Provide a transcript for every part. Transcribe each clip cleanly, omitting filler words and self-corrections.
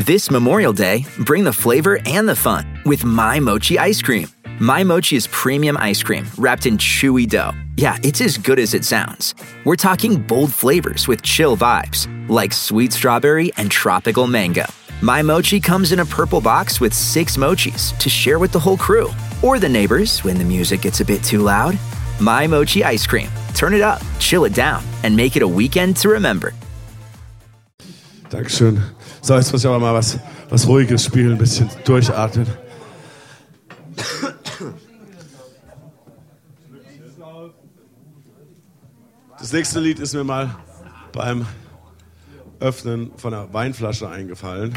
This Memorial Day, bring the flavor and the fun with My Mochi ice cream. My Mochi is premium ice cream wrapped in chewy dough. Yeah, it's as good as it sounds. We're talking bold flavors with chill vibes, like sweet strawberry and tropical mango. My Mochi comes in a purple box with 6 mochis to share with the whole crew. Or the neighbors when the music gets a bit too loud. My Mochi ice cream. Turn it up, chill it down, and make it a weekend to remember. Dankeschön. So, jetzt muss ich aber mal was Ruhiges spielen, ein bisschen durchatmen. Das nächste Lied ist mir mal beim Öffnen von einer Weinflasche eingefallen.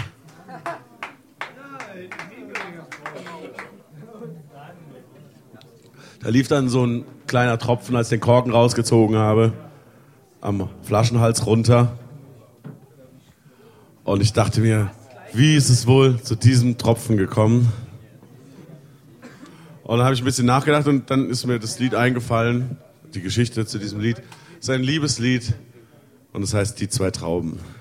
Da lief dann so ein kleiner Tropfen, als ich den Korken rausgezogen habe, am Flaschenhals runter. Und ich dachte mir, wie ist es wohl zu diesem Tropfen gekommen? Und dann habe ich ein bisschen nachgedacht und dann ist mir das Lied eingefallen, die Geschichte zu diesem Lied. Es ist ein Liebeslied und es heißt Die 2 Trauben.